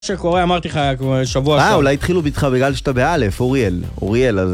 שקורה, אמרתי לך שבוע שם. אולי התחילו ביתך בגלל שאתה באלף, אוריאל, אז...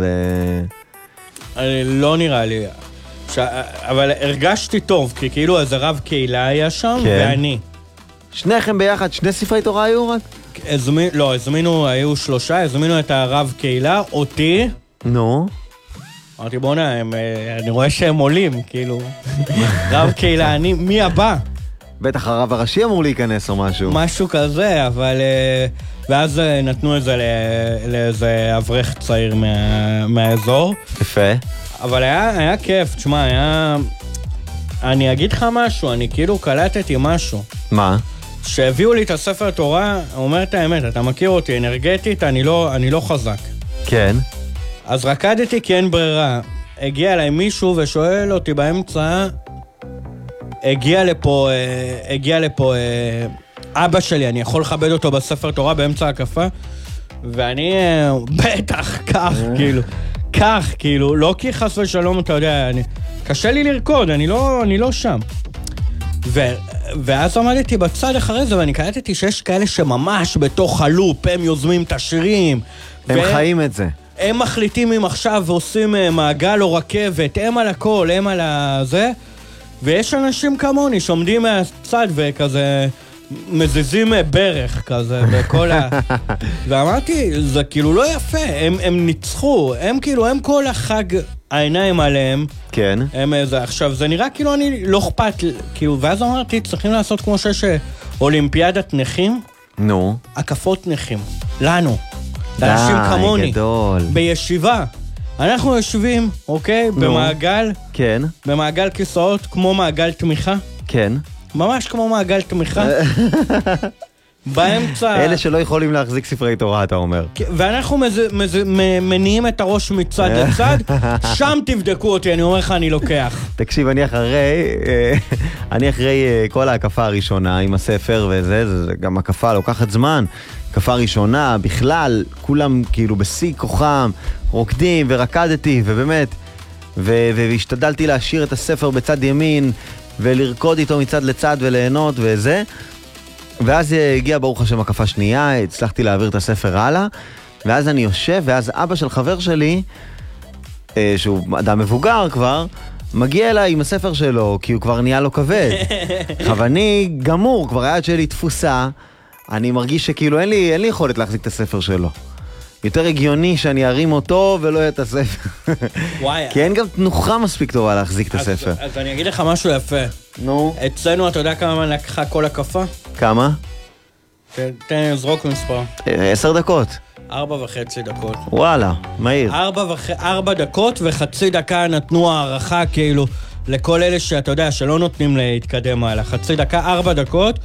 לא נראה לי. אבל הרגשתי טוב, כי כאילו איזה רב קהילה היה שם, ואני. שניכם ביחד, שני ספרי תורה היו רק? לא, היו 3, הזמינו את הרב קהילה, אותי. נו. אמרתי, בוא'נה, אני רואה שהם עולים, כאילו. רב קהילה, מי הבא? בטח הרב הראשי אמור להיכנס או משהו. משהו כזה, אבל... ואז נתנו את זה לאיזה אברך צעיר מהאזור. יפה. אבל היה כיף, תשמע, אני אגיד לך משהו, אני כאילו קלטתי משהו. מה? שהביאו לי את הספר תורה, אומר את האמת, אתה מכיר אותי, אנרגטית, אני לא חזק. כן. אז רקדתי כי אין ברירה. הגיע אליי מישהו ושואל אותי באמצע, הגיע לפה אבא שלי, אני יכול לכבד אותו בספר תורה באמצע הקפה? ואני, בטח, כך, כאילו, לא כי חס ושלום, אתה יודע, קשה לי לרקוד, אני לא שם. ואז עמדתי בצד אחרי זה, ואני קלטתי שיש כאלה שממש בתוך הלופ, הם יוזמים את השירים. הם חיים את זה. הם מחליטים אם עכשיו ועושים מעגל או רכבת, הם על הכל, הם על הזה. ויש אנשים כמוני שעומדים מהצד וכזה מזיזים ברך כזה בכל ואמרתי, זה כאילו לא יפה, הם ניצחו, הם כאילו, הם כל החג העיניים עליהם. כן. עכשיו, זה נראה כאילו אני לא אכפת, כאילו, ואז אמרתי, צריכים לעשות כמו שיש אולימפיאדת נכים. נו. הקפות נכים. לנו. לאנשים כמוני. גדול. בישיבה. אנחנו יושבים, אוקיי? במעגל. כן. במעגל כיסאות, כמו מעגל תמיכה. כן. ממש כמו מעגל תמיכה. באמצע... אלה שלא יכולים להחזיק ספרי תורה, אתה אומר. ואנחנו מניעים את הראש מצד לצד, שם תבדקו אותי, אני אומר לך, אני לוקח. תקשיב, אני אחרי כל ההקפה הראשונה עם הספר וזה, זה גם הקפה לוקחת זמן. הקפה ראשונה, בכלל, כולם כאילו בשיא כוחם, רוקדים ורקדתי, ובאמת, והשתדלתי להשאיר את הספר בצד ימין, ולרקוד איתו מצד לצד וליהנות וזה. ואז הגיע ברוך השם הקפה שנייה, הצלחתי להעביר את הספר הלאה, ואז אני יושב, ואז אבא של חבר שלי, שהוא אדם מבוגר כבר, מגיע אליי עם הספר שלו, כי הוא כבר נהיה לו כבד. אבל אני גמור, כבר היד שלי תפוסה, אני מרגיש שכאילו אין לי יכולת להחזיק את הספר שלו. יותר הגיוני שאני ארים אותו ולא יהיה את הספר. כי אין גם תנוחה מספיק טובה להחזיק את הספר. אז אני אגיד לך משהו יפה. נו. אצלנו, אתה יודע כמה לקחה כל הקפה? כמה? תן לזרוק מספר. 10 דקות. 4.5 דקות. וואלה, מהיר. 4 דקות וחצי דקה נתנו הערכה כאילו לכל אלה שאתה יודע שלא נותנים להתקדם הלאה. חצי דקה, 4 דקות.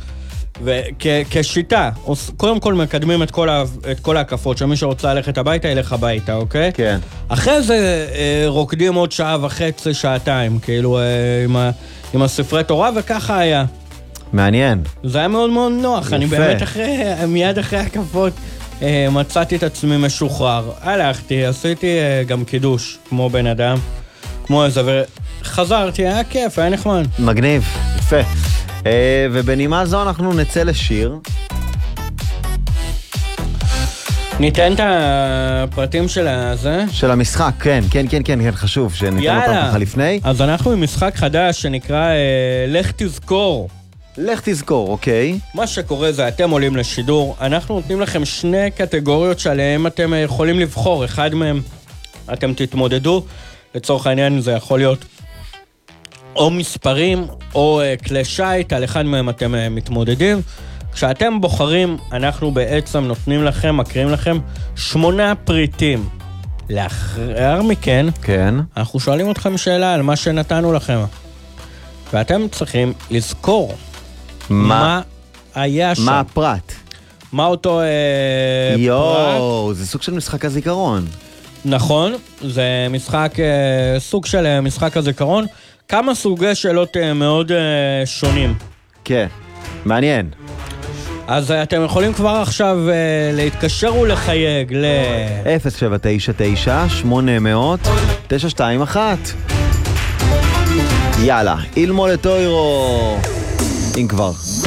וכשיטה, קודם כל מקדמים את כל ההקפות, שמי שרוצה ללכת הביתה, ילך הביתה, אוקיי? כן. אחרי זה רוקדים עוד שעה וחצי, שעתיים, כאילו עם הספרי תורה, וככה היה. מעניין. זה היה מאוד מאוד נוח, יפה. אני באמת מיד אחרי ההקפות מצאתי את עצמי משוחרר. הלכתי, עשיתי גם קידוש, כמו בן אדם, כמו איזה, וחזרתי, היה כיף, היה נחמד. מגניב, יפה. ובנימה זו אנחנו נצא לשיר. ניתן את הפרטים של הזה? של המשחק, כן, חשוב שניתן אותם ככה לפני. אז אנחנו עם משחק חדש שנקרא לך תזכור. לך תזכור, אוקיי. מה שקורה זה אתם עולים לשידור, אנחנו נותנים לכם 2 קטגוריות שעליהם אתם יכולים לבחור, אחד מהם אתם תתמודדו, לצורך העניין זה יכול להיות או מספרים או כלי שייט, על אחד מהם אתם מתמודדים. כשאתם בוחרים, אנחנו בעצם נותנים לכם, מקריאים לכם 8 פריטים. לאחר מכן, כן. אנחנו שואלים אתכם שאלה על מה שנתנו לכם. ואתם צריכים לזכור מה היה שם. מה הפרט? מה אותו פרט? זה סוג של משחק הזיכרון. נכון, זה משחק, סוג של משחק הזיכרון. כמה סוגי שאלות מאוד שונים. כן, מעניין. אז אתם יכולים כבר עכשיו להתקשר ולחייג ל... 0799-800-921. יאללה, אילמו לטוירו. אם כבר.